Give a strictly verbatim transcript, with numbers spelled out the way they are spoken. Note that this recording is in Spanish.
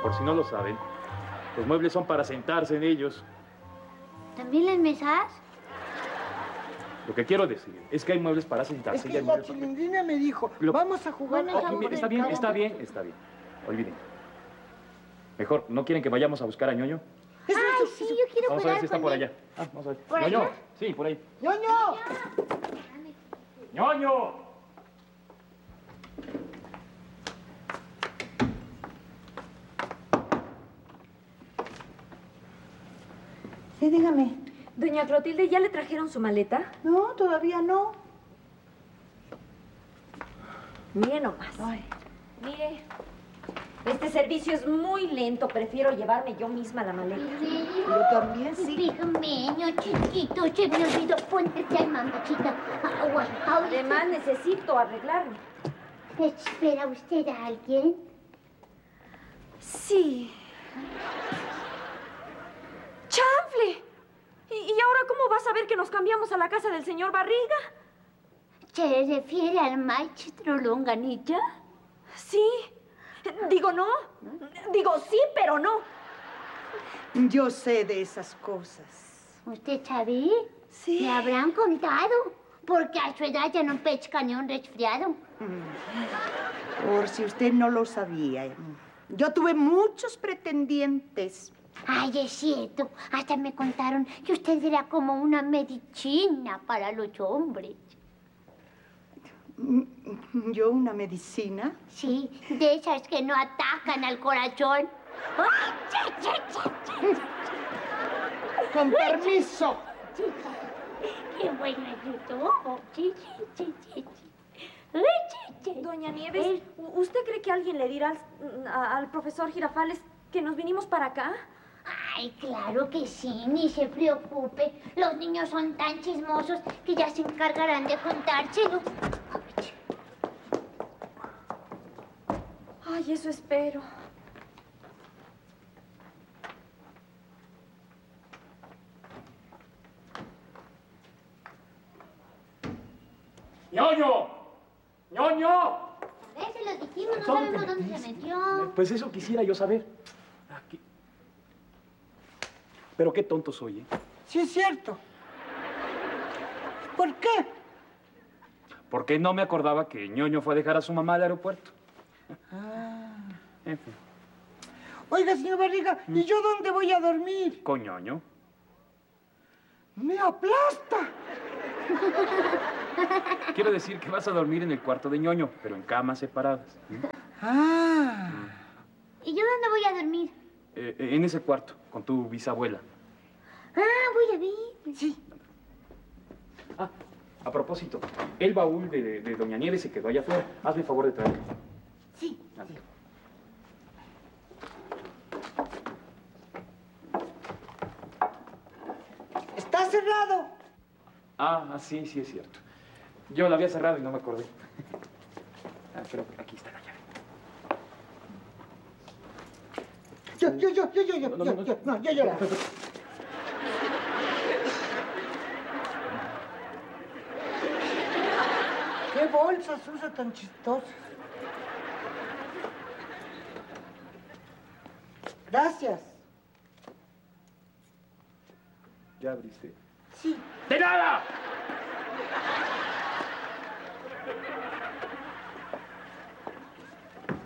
por si no lo saben, los muebles son para sentarse en ellos. ¿También las mesas? Lo que quiero decir es que hay muebles para sentarse. Es y que hay la muebles para- chilindrina me dijo, Lo- vamos a jugar. Bueno, a- Oh, mira, está bien, está bien, está bien, está bien. Olviden. Mejor, ¿no quieren que vayamos a buscar a Ñoño? Eso, Ay, eso, sí, eso. yo quiero Vamos a ver jugar si está con por él. allá. Ah, vamos a ver. ¿Por ¿Ñoño? allá? Sí, por ahí. ¡Ñoño! ¡Ñoño! Sí, dígame. Doña Clotilde, ¿ya le trajeron su maleta? No, todavía no. Mire nomás. Ay. Mire, este servicio es muy lento. Prefiero llevarme yo misma la maleta. Yo también, sí. Pijameño, chiquito, se me olvidó. Póntete al mamachita. Agua, ahorita. Además, necesito arreglarme. ¿Espera usted a alguien? Sí. ¡Chanfle! ¿Y, y ahora cómo vas a ver que nos cambiamos a la casa del señor Barriga? ¿Se refiere al maestro Longanilla? Sí. Digo no. Digo sí, pero no. Yo sé de esas cosas. ¿Usted sabe? Sí. Le habrán contado. Porque a su edad ya no pesca ni un resfriado. Por si usted no lo sabía. Yo tuve muchos pretendientes. Ay, es cierto. Hasta me contaron que usted era como una medicina para los hombres. ¿Yo una medicina? Sí, de esas que no atacan al corazón. ¡Ay, chi, chi, chi, chi! Con permiso. ¡Qué bueno es todo! Sí, sí, sí, sí, sí. Ay, sí, sí. Doña Nieves, ¿u- ¿usted cree que alguien le dirá al, a- al profesor Girafales que nos vinimos para acá? Ay, claro que sí, ni se preocupe. Los niños son tan chismosos que ya se encargarán de contárselo. Ay, eso espero. ¡Ñoño! ¡Ñoño! A ver, se lo dijimos, no sabemos dónde se metió. Pues eso quisiera yo saber. Aquí. Pero qué tonto soy, ¿eh? Sí, es cierto. ¿Por qué? Porque no me acordaba que Ñoño fue a dejar a su mamá al aeropuerto. Ah. En fin, Oiga, señor Barriga, ¿y yo dónde voy a dormir? con Ñoño. ¡Me aplasta! Quiero decir que vas a dormir en el cuarto de Ñoño, pero en camas separadas. ¿Mm? Ah. ¿Y yo dónde voy a dormir? Eh, eh, en ese cuarto, con tu bisabuela. Ah, voy a ver. Sí. Ah, a propósito, el baúl de, de, de Doña Nieves se quedó allá afuera. Hazme el favor de traerlo. Sí. Ándale. Está cerrado. Ah, ah, sí, sí es cierto. Yo la había cerrado y no me acordé. Ah, pero aquí está la llave. Yo, yo, yo, yo, yo, yo, No, no, yo, no, yo, no, yo, yo. ¿Qué bolsas usa tan chistosas? Gracias. ¿Ya abriste? Sí. ¡De nada!